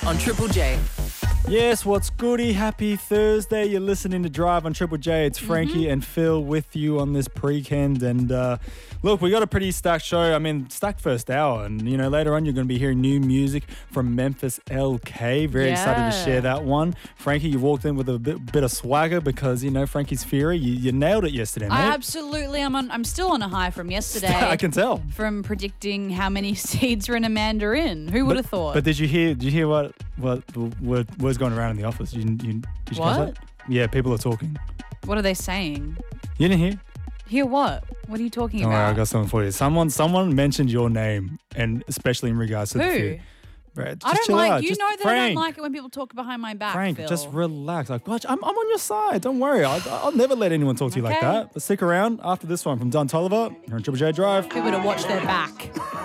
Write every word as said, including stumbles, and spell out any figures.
on Triple J. Yes, what's goody? Happy Thursday. You're listening to Drive on Triple J. It's Frankie mm-hmm. and Phil with you on this pre-kend. And uh, look, we got a pretty stacked show. I mean, stacked first hour. And, you know, later on you're going to be hearing new music from Memphis L K. Very yeah. excited to share that one. Frankie, you walked in with a bit, bit of swagger because, you know, Frankie's Fury. You, you nailed it yesterday, mate. I absolutely. I'm on, I'm still on a high from yesterday. I can tell. From predicting how many seeds are in a mandarin. Who would have thought? But did you hear, did you hear what, what, what was going around in the office? You, you, did you what? catch that? Yeah, people are talking. What are they saying? You didn't hear? Hear what? What are you talking Don't about? worry, I got something for you. Someone someone mentioned your name, and especially in regards to Who? the few. Right, just I don't chill like, out. you just, know that Frank, I don't like it when people talk behind my back, Frank, Phil. just relax. Like, watch, I'm, I'm on your side. Don't worry. I'll, I'll never let anyone talk to you like Okay. that. But stick around after this one from Don Tolliver here on Triple J Drive. People to watch their back.